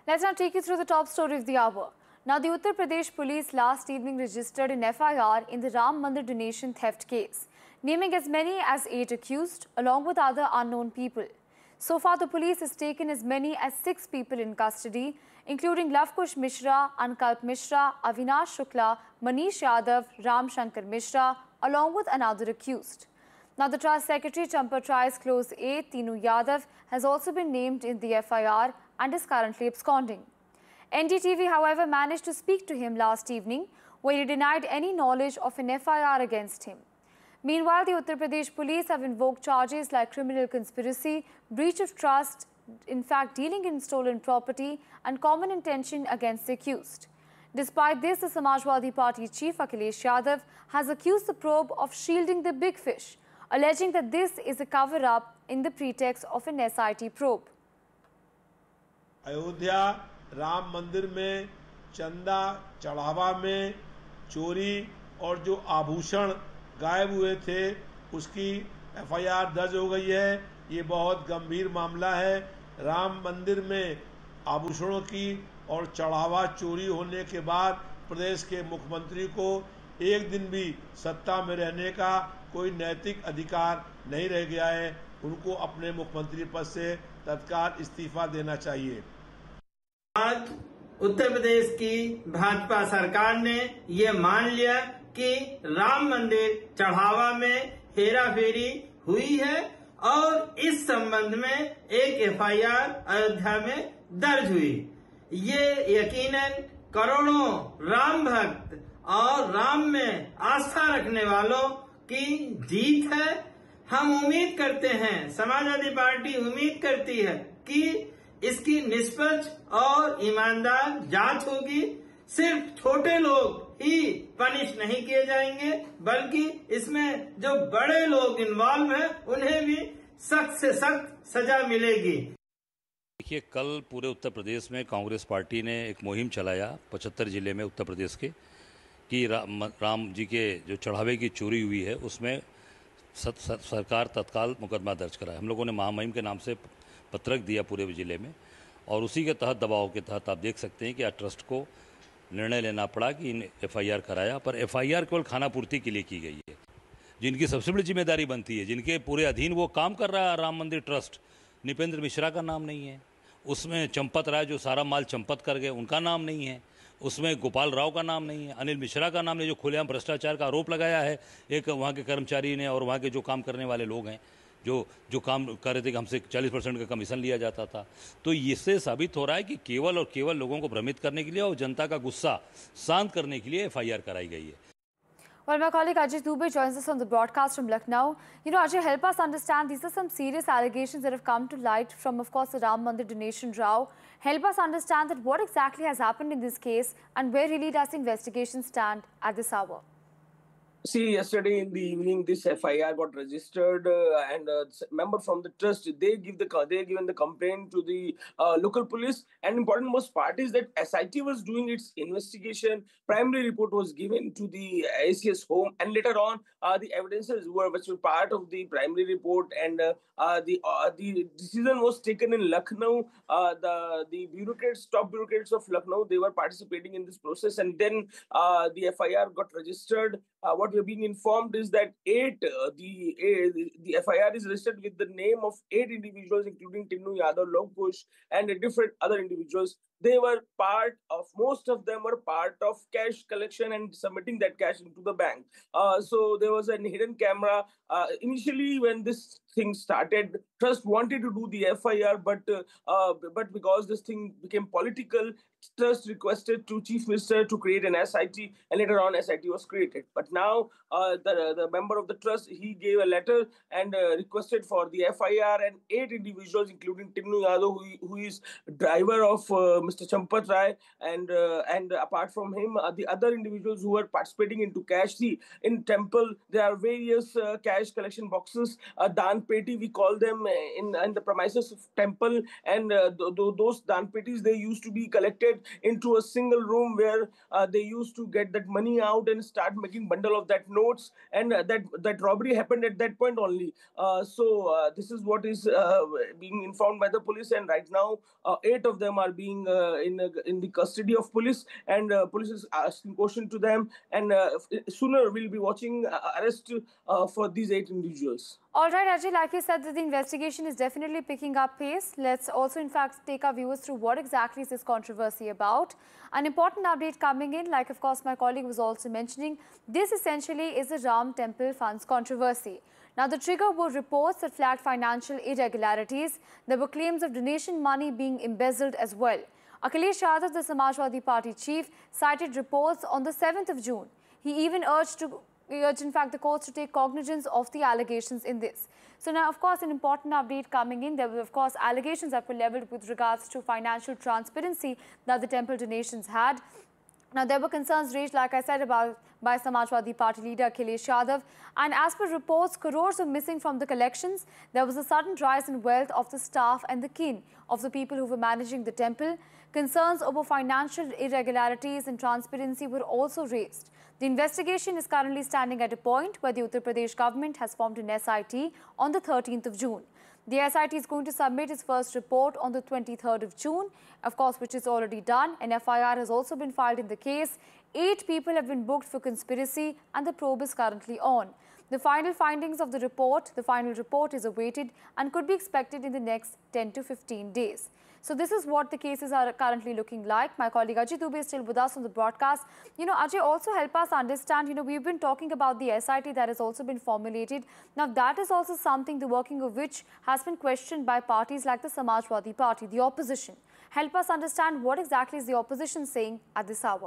Let's now take you through the top story of the hour. Now, the Uttar Pradesh police last evening registered an FIR in the Ram Mandir donation theft case, naming as many as 8 accused, along with other unknown people. So far, the police has taken as many as 6 people in custody, including Lavkush Mishra, Ankalp Mishra, Avinash Shukla, Manish Yadav, Ram Shankar Mishra, along with another accused. Now, the Trust Secretary Champat Rai's close aide, Tinu Yadav, has also been named in the FIR and is currently absconding. NDTV, however, managed to speak to him last evening, where he denied any knowledge of an FIR against him. Meanwhile, the Uttar Pradesh police have invoked charges like criminal conspiracy, breach of trust, in fact dealing in stolen property and common intention against the accused. Despite this, the Samajwadi Party chief Akhilesh Yadav has accused the probe of shielding the big fish, alleging that this is a cover-up in the pretext of an SIT probe. Ayodhya Ram मंदिर में चंदा चढ़ावा में चोरी और जो आभूषण गायब हुए थे उसकी एफआईआर दर्ज हो गई है। ये बहुत गंभीर मामला है। राम मंदिर में आभूषणों की और चढ़ावा चोरी होने के बाद प्रदेश के मुख्यमंत्री को एक दिन भी सत्ता में रहने का कोई नैतिक अधिकार नहीं रह गया है। उनको अपने मुख्यमंत्री पद से तत्काल इस्तीफा देना चाहिए। आज उत्तर प्रदेश की भाजपा सरकार ने ये मान लिया कि राम मंदिर चढ़ावा में हेराफेरी हुई है और इस संबंध में एक एफआईआर अयोध्या में दर्ज हुई। ये यकीनन करोड़ों राम भक्त और राम में आस्था रखने वालों की जीत है। हम उम्मीद करते हैं, समाजवादी पार्टी उम्मीद करती है कि इसकी निष्पक्ष और ईमानदार जांच होगी। सिर्फ छोटे लोग ही पनिश नहीं किए जाएंगे, बल्कि इसमें जो बड़े लोग इन्वॉल्व हैं उन्हें भी सख्त से सख्त सजा मिलेगी। देखिए, कल पूरे उत्तर प्रदेश में कांग्रेस पार्टी ने एक मुहिम चलाया 75 जिले में उत्तर प्रदेश के कि राम जी के जो चढ़ावे की चोरी हुई है उसमें सरकार तत्काल मुकदमा दर्ज कराए। हम लोगों ने महामहिम के नाम से पत्रक दिया पूरे जिले में और उसी के तहत दबाव के तहत आप देख सकते हैं कि आज ट्रस्ट को निर्णय लेना पड़ा कि इन एफआईआर कराया। पर एफआईआर केवल खानापूर्ति के लिए की गई है। जिनकी सबसे बड़ी जिम्मेदारी बनती है, जिनके पूरे अधीन वो काम कर रहा है राम मंदिर ट्रस्ट, निपेंद्र मिश्रा का नाम नहीं है उसमें। चंपत राय जो सारा माल चंपत कर गए उनका नाम नहीं है उसमें। गोपाल राव का नाम नहीं है। अनिल मिश्रा का नाम नहीं, जो खुलेआम भ्रष्टाचार का आरोप लगाया है एक वहाँ के कर्मचारी ने और वहाँ के जो काम करने वाले लोग हैं जो काम कर रहे थे कि हमसे 40% का कमीशन लिया जाता था। तो इससे साबित हो रहा है कि केवल और केवल लोगों को भ्रमित करने के लिए और जनता का गुस्सा शांत करने के लिए एफआईआर कराई गई है। Well, my colleague Ajay Dubey joins us on the broadcast from Lucknow. Ajay, help us understand, these are some serious allegations that have come to light from, of course, the Ram Mandir donation row. Help us understand that what exactly has happened in this case and where really does the investigation stand at this hour? See, yesterday in the evening, this FIR got registered, and member from the trust they given the complaint to the local police. And important most part is that SIT was doing its investigation. Primary report was given to the ACS home, and later on, the evidences which were part of the primary report, and the decision was taken in Lucknow. The bureaucrats, top bureaucrats of Lucknow, they were participating in this process, and then the FIR got registered. What we are being informed is that the FIR is registered with the name of 8 individuals, including Tinu Yadav, Lavkush, and different other individuals. They were most of them were part of cash collection and submitting that cash into the bank. So there was a hidden camera. Initially, when this thing started, Trust wanted to do the FIR, but because this thing became political, Trust requested to Chief Minister to create an SIT, and later on SIT was created. But now the member of the Trust, he gave a letter and requested for the FIR, and 8 individuals, including Tinu Yadav, who is driver of Mr. Champat Rai, and apart from him, the other individuals who are participating into cash. See, in temple, there are various cash collection boxes, Dan Peti, we call them, in the premises of temple, and those Dan Petis, they used to be collected into a single room where they used to get that money out and start making bundle of that notes, and that robbery happened at that point only. So this is what is being informed by the police, and right now 8 of them are being in the custody of police, and police is asking question to them, and sooner we'll be watching arrest for these 8 individuals. All right, Ajay, like you said, that the investigation is definitely picking up pace. Let's also, in fact, take our viewers through what exactly is this controversy about. An important update coming in, like, of course, my colleague was also mentioning, this essentially is a Ram Temple funds controversy. Now, the trigger were reports that flagged financial irregularities. There were claims of donation money being embezzled as well. Akhilesh Yadav, the Samajwadi Party chief, cited reports on the 7th of June. He even urged, in fact, the courts to take cognizance of the allegations in this. So now, of course, an important update coming in. There were, of course, allegations that were levelled with regards to financial transparency that the temple donations had. Now, there were concerns raised, like I said, by Samajwadi Party leader Akhilesh Yadav. And as per reports, crores were missing from the collections. There was a sudden rise in wealth of the staff and the kin of the people who were managing the temple. Concerns over financial irregularities and transparency were also raised. The investigation is currently standing at a point where the Uttar Pradesh government has formed an SIT on the 13th of June. The SIT is going to submit its first report on the 23rd of June, of course, which is already done. An FIR has also been filed in the case. 8 people have been booked for conspiracy and the probe is currently on. The final findings of the final report is awaited and could be expected in the next 10 to 15 days. So this is what the cases are currently looking like. My colleague Ajay Dubey is still with us on the broadcast. Ajay, also help us understand, we've been talking about the SIT that has also been formulated. Now, that is also something, the working of which has been questioned by parties like the Samajwadi Party, the opposition. Help us understand what exactly is the opposition saying at this hour.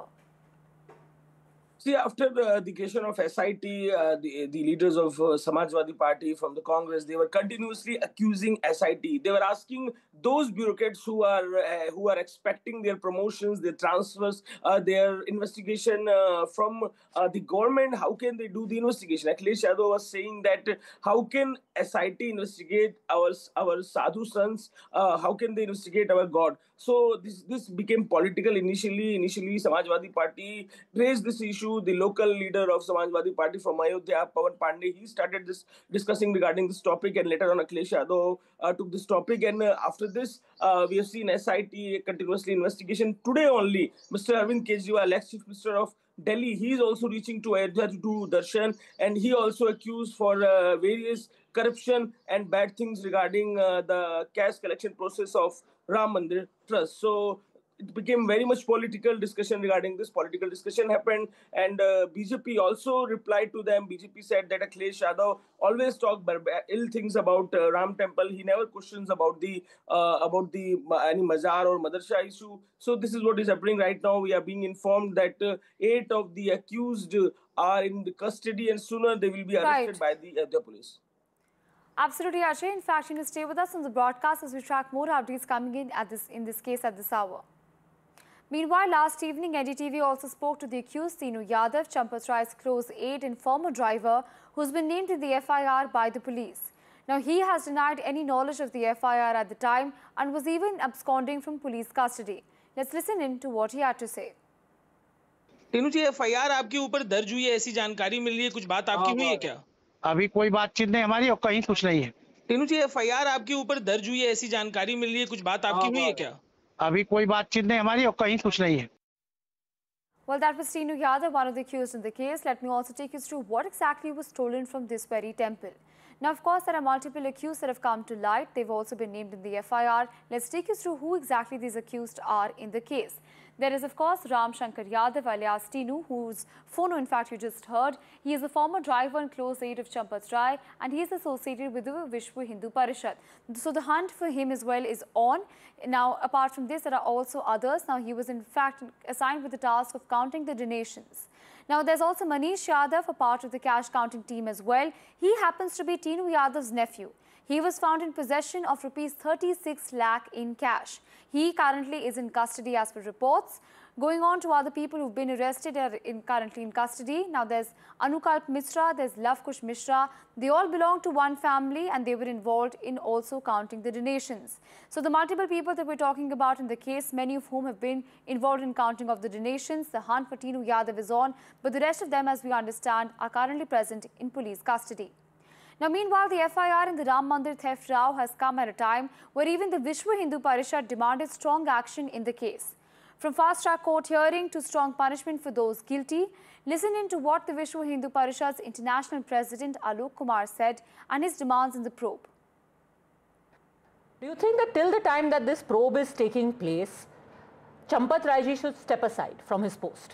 See, after the creation of SIT, the leaders of Samajwadi Party from the Congress, they were continuously accusing SIT. They were asking those bureaucrats who are expecting their promotions, their transfers, their investigation from the government. How can they do the investigation? Akhilesh Yadav was saying that how can SIT investigate our sadhu sons? How can they investigate our God? So this became political initially. Initially, Samajwadi Party raised this issue. The local leader of Samajwadi Party from Ayodhya, Pawan Pandey, he started discussing regarding this topic, and later on Akhilesh Yadav took this topic. And after this, we have seen SIT continuously investigation. Today only, Mr. Arvind Kejriwal, ex-Chief Minister of Delhi, he is also reaching to Ayodhya to do darshan, and he also accused for various corruption and bad things regarding the cash collection process of Ram Mandir Trust. So it became very much political discussion regarding this. Political discussion happened, and BJP also replied to them. BJP said that Akhilesh Yadav always talk ill things about Ram Temple. He never questions about the any mazar or madrasa issue. So this is what is happening right now. We are being informed that 8 of the accused are in the custody, and sooner they will be arrested by the police. Absolutely, Ajay. In fact, stay with us on the broadcast as we track more updates coming in this case at this hour. Meanwhile, last evening, NDTV also spoke to the accused, Teenu Yadav, Champat Rai's close aide and former driver, who's been named in the FIR by the police. Now, he has denied any knowledge of the FIR at the time and was even absconding from police custody. Let's listen in to what he had to say. Tinu ji, FIR आपके ऊपर दर्ज हुई है, ऐसी जानकारी मिल रही है, कुछ बात आपकी हुई है क्या? अभी कोई बातचीत नहीं हमारी और कहीं कुछ नहीं है। टीनू जी, FIR आपके ऊपर दर्ज हुई है, ऐसी जानकारी मिल रही है, कुछ बात आपकी हुई है क्या? अभी कोई बातचीत नहीं हमारी और कहीं कुछ नहीं है। Well, that was Teenu Yadav, one of the accused in the case. Let me also take you through what exactly was stolen from this very temple. Now, of course, there are multiple accused that have come to light. They've also been named in the FIR. Let's take you through who exactly these accused are in the case. There is, of course, Ram Shankar Yadav, alias Teenu, whose phono, in fact, you just heard. He is a former driver and close aide of Champat Rai, and he is associated with the Vishwa Hindu Parishad. So the hunt for him as well is on. Now, apart from this, there are also others. Now, he was, in fact, assigned with the task of counting the donations. Now, there's also Manish Yadav, a part of the cash counting team as well. He happens to be Teenu Yadav's nephew. He was found in possession of Rs 36 lakh in cash. He currently is in custody as per reports. Going on to other people who've been arrested are currently in custody. Now there's Anukalp Mishra, there's Lavkush Mishra. They all belong to one family and they were involved in also counting the donations. So the multiple people that we're talking about in the case, many of whom have been involved in counting of the donations. The hunt for Teenu Yadav is on, but the rest of them, as we understand, are currently present in police custody. Now, meanwhile, the FIR in the Ram Mandir theft row has come at a time where even the Vishwa Hindu Parishad demanded strong action in the case. From fast-track court hearing to strong punishment for those guilty, listen in to what the Vishwa Hindu Parishad's international president Alok Kumar said and his demands in the probe. Do you think that till the time that this probe is taking place, Champat Raiji should step aside from his post?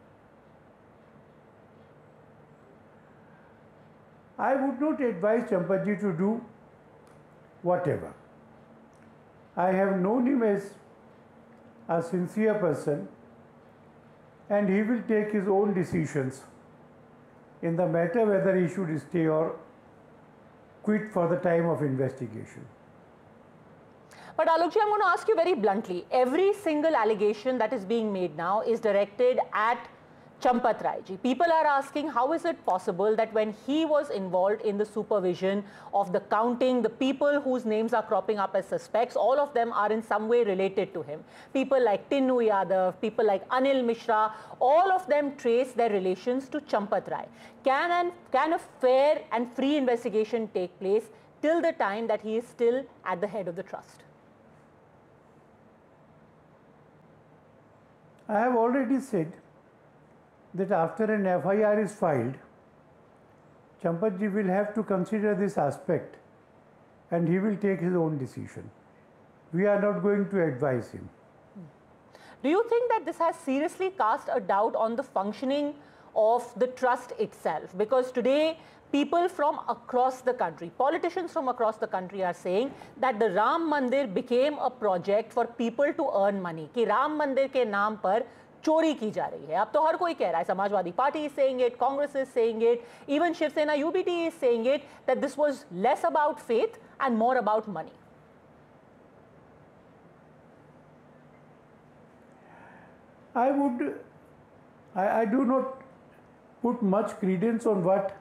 I would not advise Champatji to do whatever. I have known him as a sincere person, and he will take his own decisions in the matter whether he should stay or quit for the time of investigation. But Alokji, I'm going to ask you very bluntly. Every single allegation that is being made now is directed at Champat Raiji. People are asking, how is it possible that when he was involved in the supervision of the counting, the people whose names are cropping up as suspects, all of them are in some way related to him. People like Tinnu Yadav, people like Anil Mishra, all of them trace their relations to Champat Rai. Can a fair and free investigation take place till the time that he is still at the head of the trust? I have already said that after an FIR is filed, Champatji will have to consider this aspect and he will take his own decision. We are not going to advise him. Do you think that this has seriously cast a doubt on the functioning of the trust itself? Because today, people from across the country, politicians from across the country are saying that the Ram Mandir became a project for people to earn money. कि Ram Mandir के नाम पर चोरी की जा रही है. अब तो हर कोई कह रहा है, Samajwadi party is saying it, Congress is saying it, even Shiv Sena UBT is saying it, that this was less about faith and more about money. I do not put much credence on what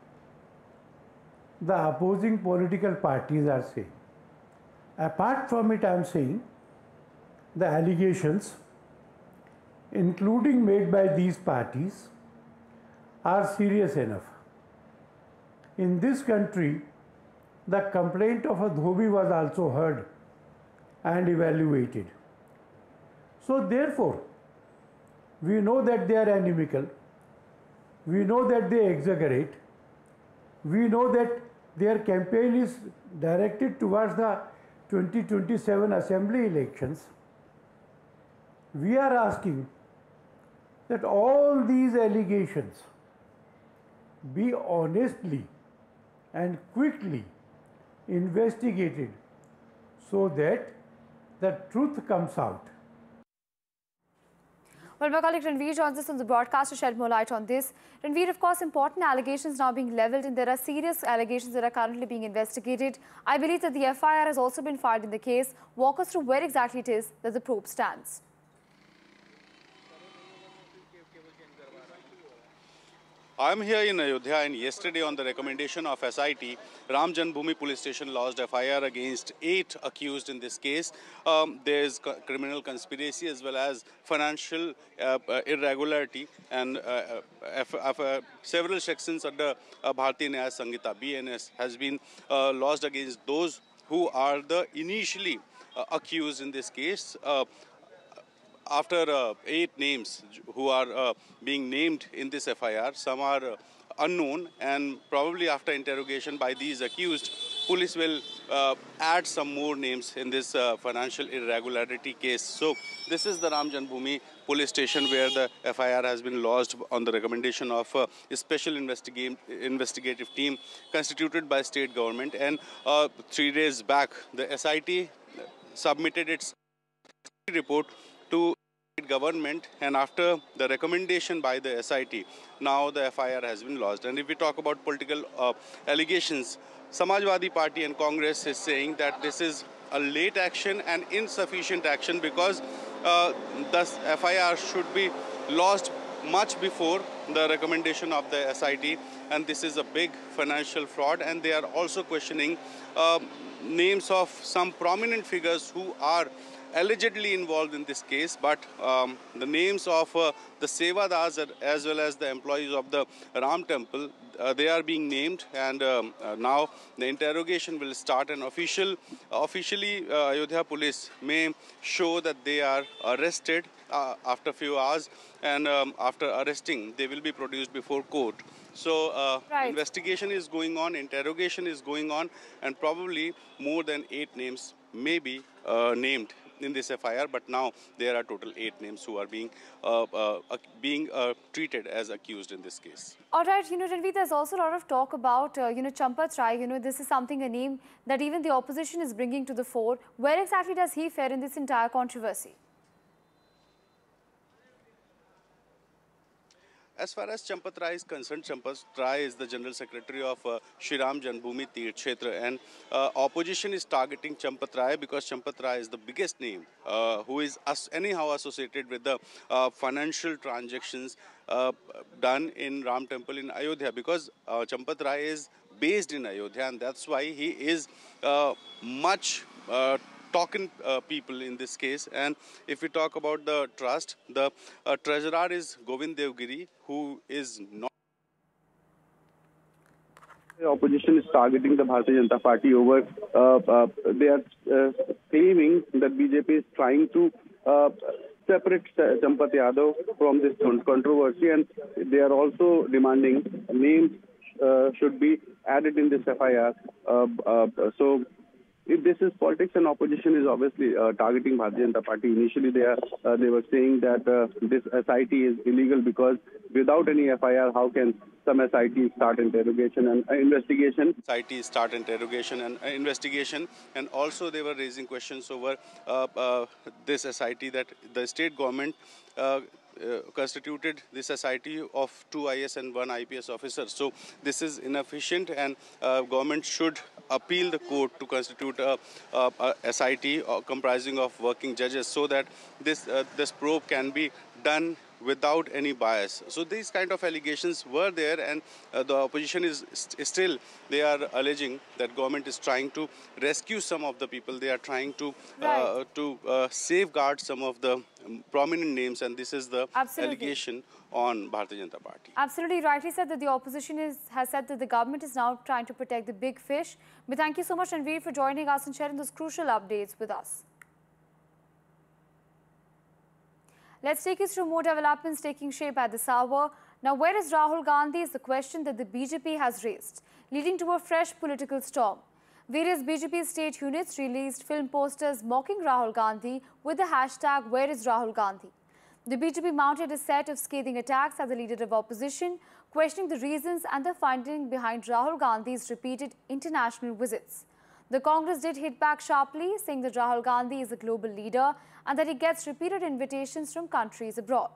the opposing political parties are saying. Apart from it, I am saying the allegations, including made by these parties, are serious enough. In this country, the complaint of a dhobi was also heard and evaluated. So therefore, we know that they are inimical, we know that they exaggerate, we know that their campaign is directed towards the 2027 assembly elections. We are asking that all these allegations be honestly and quickly investigated so that the truth comes out. Well, my colleague Ranveer joins us on the broadcast to shed more light on this. Ranveer, of course, important allegations now being levelled, and there are serious allegations that are currently being investigated. I believe that the FIR has also been filed in the case. Walk us through where exactly it is that the probe stands. I'm here in Ayodhya, and yesterday on the recommendation of SIT, Ram Janmabhoomi Police Station lodged FIR against 8 accused in this case. There's criminal conspiracy as well as financial irregularity, and several sections under Bharatiya Nyaya Sanhita, BNS, has been lodged against those who are the initially accused in this case. After 8 names who are being named in this FIR, some are unknown, and probably after interrogation by these accused, police will add some more names in this financial irregularity case. So this is the Ram Janmabhoomi Police Station where the FIR has been lodged on the recommendation of a special investigative team constituted by state government. And 3 days back, the SIT submitted its report to government, and after the recommendation by the SIT, now the FIR has been lodged. And if we talk about political allegations, Samajwadi Party and Congress is saying that this is a late action and insufficient action because the FIR should be lodged much before the recommendation of the SIT, and this is a big financial fraud. And they are also questioning names of some prominent figures who are allegedly involved in this case, but the names of the Sevadas as well as the employees of the Ram Temple, they are being named, and now the interrogation will start, and officially Ayodhya police may show that they are arrested after a few hours, and after arresting they will be produced before court. So investigation is going on, interrogation is going on, and probably more than 8 names may be named in this FIR, but now there are total 8 names who are being treated as accused in this case. All right, Ranveer, there's also a lot of talk about, Champat Rai. This is a name that even the opposition is bringing to the fore. Where exactly does he fare in this entire controversy? As far as Champat Rai is concerned, Champat Rai is the General Secretary of Shri Ram Janmabhoomi Tirth Kshetra, and opposition is targeting Champat Rai because Champat Rai is the biggest name who is anyhow associated with the financial transactions done in Ram Temple in Ayodhya, because Champat Rai is based in Ayodhya, and that's why he is much talking people in this case. And if we talk about the trust, the treasurer is Govind Devgiri, who is not. The opposition is targeting the Bharatiya Janata Party over. They are claiming that BJP is trying to separate Champat Yadav from this controversy, and they are also demanding names should be added in this FIR. So if this is politics, and opposition is obviously targeting Bharatiya Janata Party. Initially, they were saying that this SIT is illegal because without any FIR, how can some SIT start interrogation and investigation? SIT start interrogation and investigation, and also they were raising questions over this SIT, that the state government constituted this SIT of 2 IS and 1 IPS officers. So this is inefficient, and government should appeal the court to constitute a SIT comprising of working judges, so that this probe can be done without any bias. So these kind of allegations were there, and the opposition is still, they are alleging that government is trying to rescue some of the people. They are trying to safeguard some of the prominent names, and this is the allegation on Bharatiya Janata Party. Absolutely rightly said that the opposition has said that the government is now trying to protect the big fish. But thank you so much, Ranveer, for joining us and sharing those crucial updates with us. Let's take you through more developments taking shape at this hour. Now, where is Rahul Gandhi is the question that the BJP has raised, leading to a fresh political storm. Various BJP state units released film posters mocking Rahul Gandhi with the hashtag Where is Rahul Gandhi. The BJP mounted a set of scathing attacks at the leader of opposition, questioning the reasons and the finding behind Rahul Gandhi's repeated international visits. The Congress did hit back sharply, saying that Rahul Gandhi is a global leader and that he gets repeated invitations from countries abroad.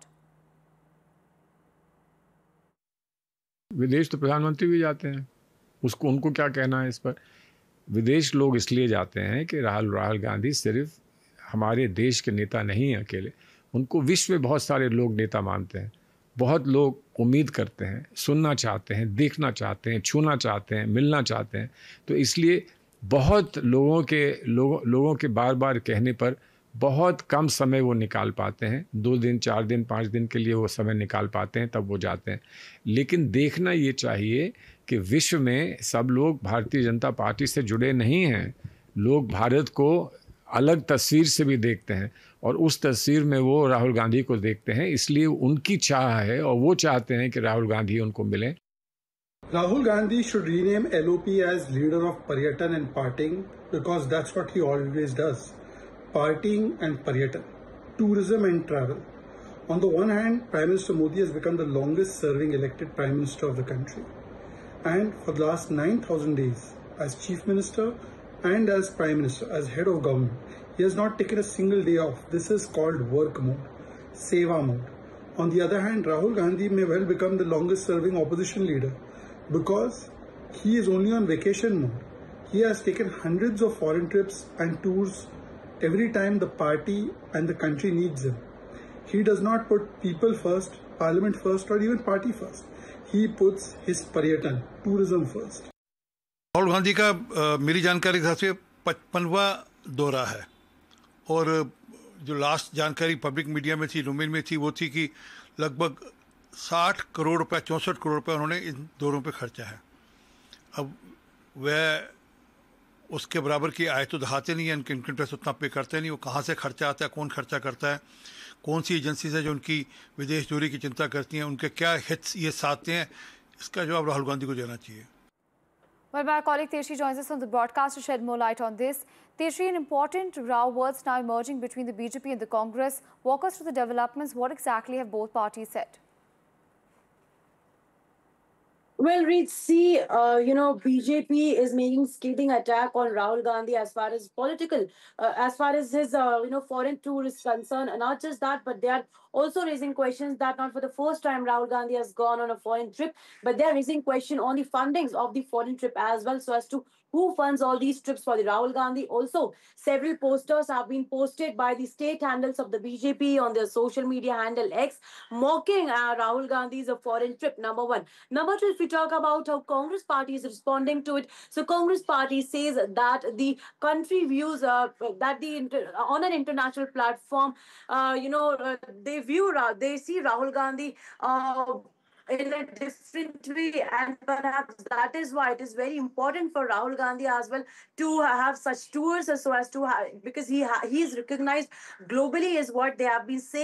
विदेश तो प्रधानमंत्री भी जाते हैं, उनको क्या कहना है इस पर। विदेश लोग इसलिए जाते हैं कि राहुल गांधी सिर्फ हमारे देश के नेता नहीं हैं अकेले, उनको विश्व में बहुत सारे लोग नेता मानते हैं। बहुत लोग उम्मीद करते हैं, सुनना चाहते हैं, देखना चाहते हैं, छूना चाहते हैं, मिलना चाहते हैं। तो इसलिए बहुत लोगों के बार बार कहने पर बहुत कम समय वो निकाल पाते हैं। 2 दिन, 4 दिन, 5 दिन के लिए वो समय निकाल पाते हैं, तब वो जाते हैं। लेकिन देखना ये चाहिए कि विश्व में सब लोग भारतीय जनता पार्टी से जुड़े नहीं हैं। लोग भारत को अलग तस्वीर से भी देखते हैं, और उस तस्वीर में वो राहुल गांधी को देखते हैं। इसलिए उनकी चाह है और वो चाहते हैं कि राहुल गांधी उनको मिलें। Rahul Gandhi should rename LOP as leader of Paryatan and Partying, because that's what he always does. Partying and Paryatan, tourism and travel. On the one hand, Prime Minister Modi has become the longest serving elected Prime Minister of the country. And for the last 9,000 days, as Chief Minister and as Prime Minister, as head of government, he has not taken a single day off. This is called work mode, seva mode. On the other hand, Rahul Gandhi may well become the longest serving opposition leader, because he is only on vacation mode. He has taken hundreds of foreign trips and tours every time the party and the country needs him. He does not put people first, parliament first, or even party first. He puts his Paryatan, tourism first. Rahul Gandhi का मेरी जानकारी के हिसाब से 55वां दौरा है और जो लास्ट जानकारी पब्लिक मीडिया में थी, डोमेन में थी, वो थी कि लगभग 60 करोड़ रुपए, 64 करोड़ रुपए उन्होंने इन दौरों पे खर्चा है। अब वह उसके बराबर की आय तो दिखाते नहीं है, इनके इनकम टैक्स उतना पे करते नहीं। वो कहाँ से खर्चा आता है, कौन खर्चा करता है, कौन सी एजेंसी है जो उनकी विदेश दूरी की चिंता करती हैं, उनके क्या हित ये साधते हैं, इसका जवाब राहुल गांधी को देना चाहिए। Well, my colleague Teshi joins us on the broadcast to shed more light on this. Teshi, an important row words now emerging between the BJP and the Congress. Walk us through the developments. What exactly have both parties said? Well, Reed, see, BJP is making scathing attack on Rahul Gandhi as far as political, as far as his, foreign tour is concerned. And not just that, but they are also raising questions that not for the first time Rahul Gandhi has gone on a foreign trip, but they are raising question on the fundings of the foreign trip as well, so as to who funds all these trips for the Rahul Gandhi. Also, several posters have been posted by the state handles of the BJP on their social media handle X, mocking Rahul Gandhi's foreign trip, number one. Number two, if we talk about how Congress party is responding to it, so Congress party says that the country views that on an international platform, they see Rahul Gandhi in a different way, and perhaps that is why it is very important for Rahul Gandhi as well to have such tours, so as to have, because he is recognized globally, is what they have been saying.